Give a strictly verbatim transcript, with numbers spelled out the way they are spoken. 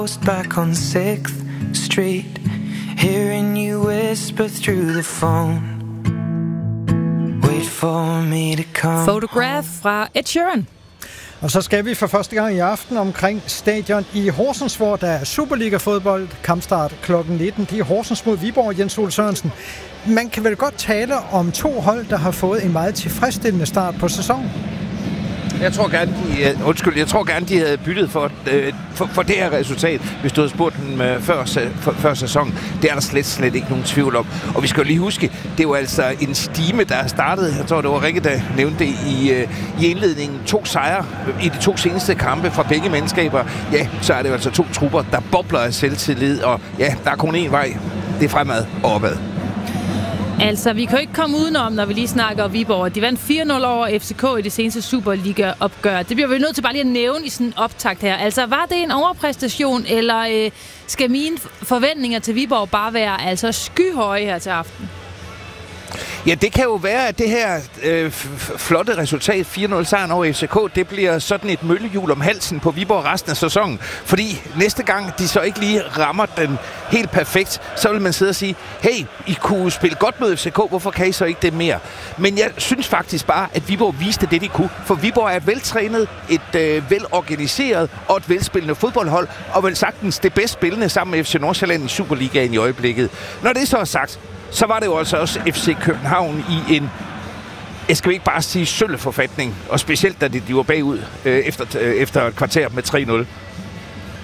Back on sixth Street, hearing you whisper through the phone. Wait for me to come. Photograph fra Ed Sheeran. Og så skal vi for første gang i aften omkring stadion i Horsens, hvor der er Superliga-fodbold, kampstart klokken nitten. Det er Horsens mod Viborg, Jens Ole Sørensen. Man kan vel godt tale om to hold, der har fået en meget tilfredsstillende start på sæsonen. Jeg tror gerne, de, uh, undskyld, jeg tror gerne, de havde byttet for, uh, for, for det her resultat, hvis du havde spurgt dem uh, før, for, før sæsonen. Det er der slet, slet ikke nogen tvivl om. Og vi skal jo lige huske, det var altså en stime, der startede. Jeg tror, det var Rikke, der nævnte det i, uh, i indledningen. To sejre i de to seneste kampe fra begge mandskaber. Ja, så er det jo altså to trupper, der bobler af selvtillid. Og ja, der er kun én vej. Det er fremad og opad. Altså, vi kan jo ikke komme udenom, når vi lige snakker om Viborg. De vandt fire nul over F C K i det seneste Superliga-opgør. Det bliver vi nødt til bare lige at nævne i sådan en optakt her. Altså, var det en overpræstation, eller øh, skal mine forventninger til Viborg bare være altså skyhøje her til aften? Ja, det kan jo være, at det her øh, f- flotte resultat, fire nul sejren over F C K, det bliver sådan et møllehjul om halsen på Viborg resten af sæsonen. Fordi næste gang de så ikke lige rammer den helt perfekt, så vil man sidde og sige, hey, I kunne spille godt mod F C K, hvorfor kan I så ikke det mere? Men jeg synes faktisk bare, at Viborg viste det, de kunne. For Viborg er et veltrænet, et øh, velorganiseret og et velspillende fodboldhold, og vel sagtens det bedst spillende sammen med F C Nordsjælland i Superligaen i øjeblikket. Når det så er sagt, så var det jo altså også F C København i en, jeg skal ikke bare sige sølvforfatning, og specielt da de, de var bagud øh, efter, øh, efter et kvarter med tre nul.